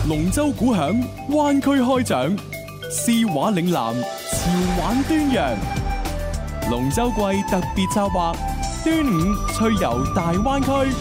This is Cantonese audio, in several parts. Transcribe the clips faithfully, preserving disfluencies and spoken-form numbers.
龍舟鼓響，灣區開獎，詩畫嶺南，潮玩端陽。龍舟季特別策劃，端午趣遊大灣區。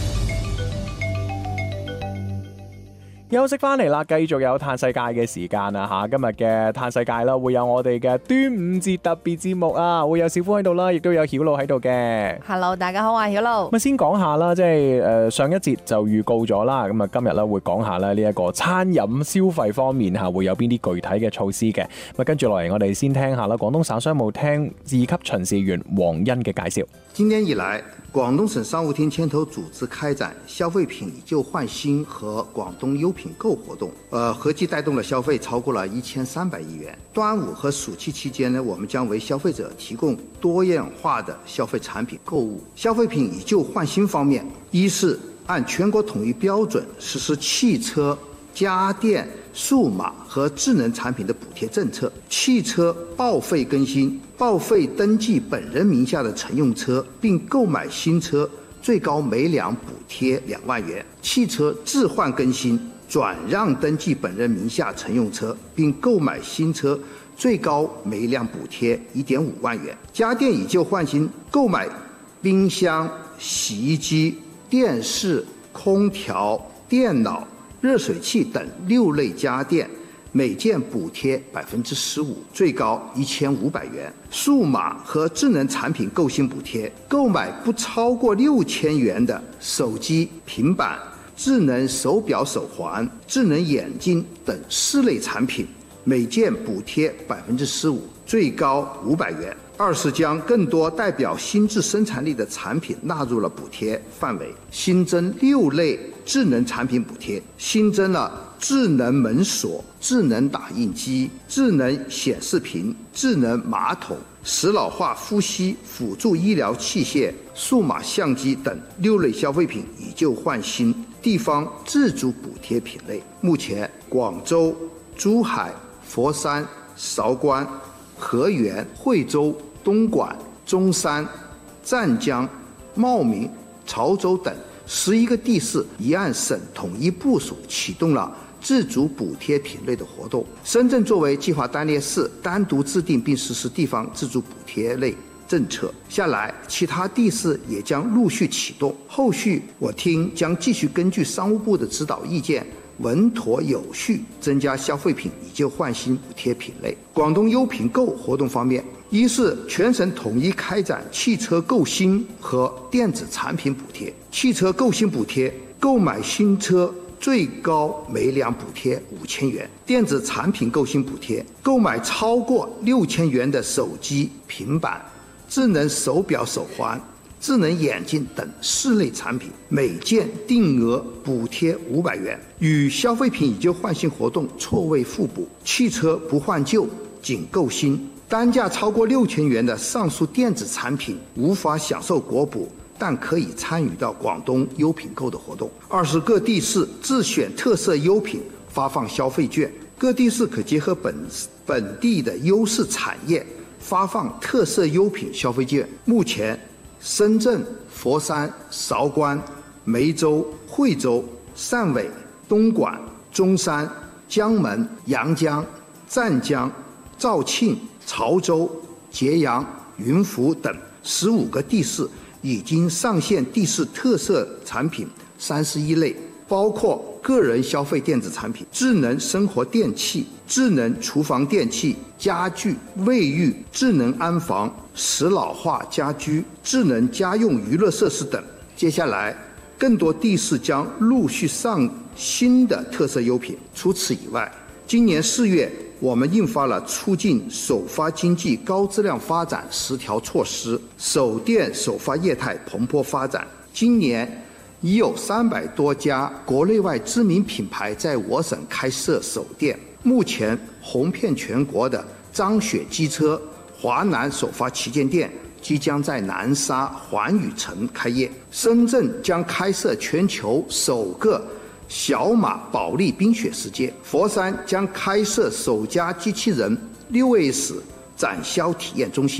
休息翻嚟啦，繼續有嘆世界嘅時間啊吓！今日嘅嘆世界啦，會有我哋嘅端午節特別節目啊，會有小夫喺度啦，亦都有曉露喺度嘅。 Hello， 大家好啊，曉露。 咁先講下啦，即係誒上一節就預告咗啦，咁啊今日咧會講下咧呢一個餐飲消費方面吓會有邊啲具體嘅措施嘅。咁啊跟住落嚟，我哋先聽下啦，廣東省商務廳二級巡視員黃欣嘅介紹。 今年以來，廣東省商務廳牽頭組織開展消費品以舊換新和廣東優品購活動，呃，合計帶動了消費超過了一千三百億元。端午和暑期期間呢，我們將為消費者提供多樣化的消費產品購物。消費品以舊換新方面，一是按全國統一標準實施汽車、家電、數碼和智能產品的補貼政策，汽車報廢更新，報廢登記本人名下的乘用車，並購買新車，最高每輛補貼兩萬元；汽車置換更新，轉讓登記本人名下乘用車，並購買新車，最高每輛補貼一點五萬元；家電以舊換新，購買冰箱、洗衣機、電視、空調、電腦、熱水器等六類家電，每件補貼百分之十五，最高一千五百元。數碼和智能產品購新補貼，購買不超過六千元的手機、平板、智能手錶手環、智能眼鏡等四類產品，每件補貼百分之十五，最高五百元。二是將更多代表新質生產力的產品納入了補貼範圍，新增六類智能產品補貼，新增了智能門鎖、智能打印機、智能顯示屏、智能馬桶、石老化呼吸輔助醫療器械、數碼相機等六類消費品以舊換新地方自主補貼品類。目前，廣州、珠海、佛山、韶關、河源、惠州、東莞、中山、湛江、茂名、潮州等十一個地市一按省統一部署，啟動了自主補貼品類的活動。深圳作為計劃單列市，單獨制定並實施地方自主補貼類政策。下來，其他地市也將陸續啟動。後續我聽將繼續根據商務部的指導意見，穩妥有序增加消費品以舊換新補貼品類。廣東優品購活動方面，一是全省統一開展汽車購新和電子產品補貼。汽車購新補貼，購買新車最高每輛補貼五千元；電子產品購新補貼，購買超過六千元的手機、平板、智能手錶手環、智能眼鏡等四類產品，每件定額補貼五百元。與消費品以舊換新活動錯位互補，汽車不換舊，僅購新。單價超過六千元的上述電子產品無法享受國補，但可以參與到廣東優品購的活動。二是各地市自選特色優品發放消費券，各地市可結合本本地的優勢產業發放特色優品消費券。目前，深圳、佛山、韶關、梅州、惠州、汕尾、東莞、中山、江門、陽江、湛江、肇慶、潮州、揭陽、雲浮等十五個地市已經上線地市特色產品三十一類，包括個人消費電子產品、智能生活電器、智能廚房電器、家具、衛浴、智能安防、石老化家居、智能家用娛樂設施等。接下來，更多地市將陸續上新的特色優品。除此以外，今年四月，我們印發了促進首發經濟高質量發展十條措施，首店首發業態蓬勃發展。今年已有三百多家國內外知名品牌在我省開設首店。目前紅遍全國的張雪機車華南首發旗艦店即將在南沙環宇城開業。深圳將開設全球首個小馬保利冰雪世界，佛山將開設首家機器人六 S 展銷體驗中心。